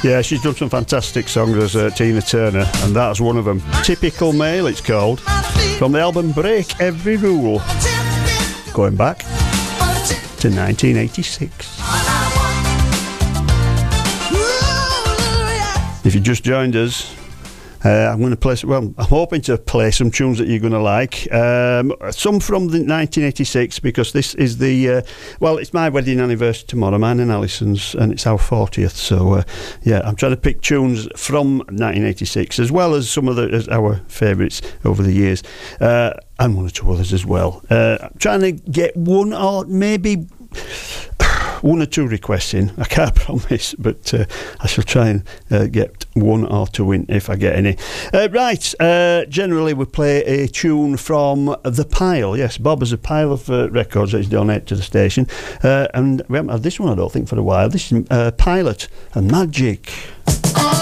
Yeah, she's done some fantastic songs as Tina Turner, and that's one of them. Typical Male, it's called, from the album Break Every Rule, going back to 1986. If you just joined us, I'm going to play. I'm hoping to play some tunes that you're going to like. Some from the 1986, because this is the it's my wedding anniversary tomorrow, mine and Alison's, and it's our 40th. So I'm trying to pick tunes from 1986 as well as some of our favourites over the years, and one or two others as well. I'm trying to get one or maybe one or two requests in. I can't promise, but I shall try and get one or two in if I get any. Generally we play a tune from The Pile. Yes, Bob has a pile of records that he's donated to the station, and we haven't had this one, I don't think, for a while. This is Pilot and Magic.